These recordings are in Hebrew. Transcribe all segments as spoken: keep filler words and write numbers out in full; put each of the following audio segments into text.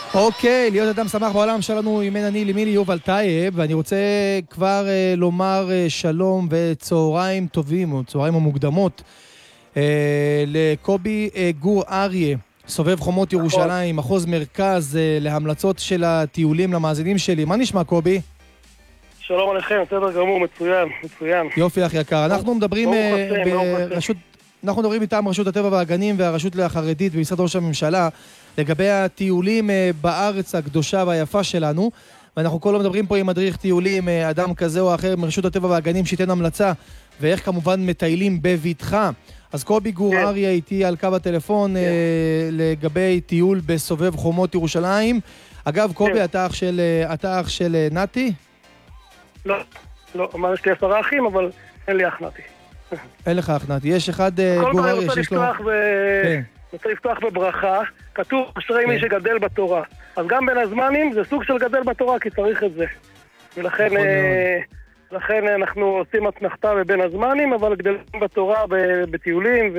אוקיי, להיות אדם שמח בעולם שלנו, אימן אני למילי יובל טייב, ואני רוצה כבר אה, לומר אה, שלום וצהריים טובים, או צהריים המוקדמות, אה, לקובי אה, גור אריה, סובב חומות ירושלים, מחוז מרכז, אה, להמלצות של הטיולים למאזינים שלי. מה נשמע, קובי? שלום עליכם, בסדר גמור, מצוין, מצוין. יופי, אח יקר. אנחנו מדברים אה, חסן, ברשות... אנחנו מדברים איתם רשות הטבע והגנים והרשות החרדית במשרד ראש הממשלה לגבי הטיולים בארץ הקדושה והיפה שלנו, ואנחנו כל הזמן מדברים פה עם מדריך טיולים, אדם כזה או אחר מרשות הטבע והגנים שייתן המלצה, ואיך כמובן מטיילים בביטחה. אז קובי גור אריה איתי על קו הטלפון לגבי טיול בסובב חומות ירושלים. אגב, קובי, אתה אח של, אתה אח של נתי? לא, לא, אמר יש לי עשרה אחים, אבל אין לי אח נתי. אין לך אח נתי, יש אחד גור אריה שיש לו... רוצה לפתוח בברכה, כתוב אשרי מי שגדל בתורה. אז גם בין הזמנים זה סוג של גדל בתורה, כי צריך את זה. ולכן לכן אנחנו עושים אתנחתה בבין הזמנים, אבל גדלים בתורה בטיולים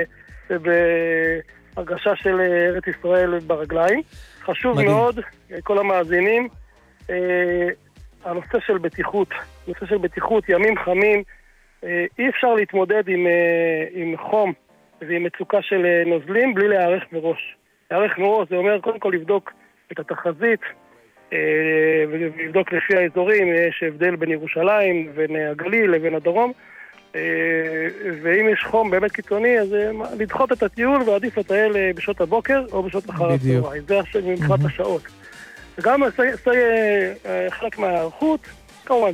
ובהרגשה של ארץ ישראל ברגליים. חשוב מאוד, כל המאזינים, הנושא של בטיחות, הנושא של בטיחות, ימים חמים, אי אפשר להתמודד עם, עם חום ועם מצוקה של נוזלים בלי להיערך מראש. להיערך מראש זה אומר קודם כל לבדוק את התחזית, ולבדוק לפי האזורים, יש הבדל בין ירושלים, בין הגליל לבין הדרום, ואם יש חום באמת קיצוני, אז לדחות את הטיול ועדיף לטייל בשעות הבוקר או בשעות אחר הצהריים. זה מבחינת השעות. וגם חלק מהערכות, כמובן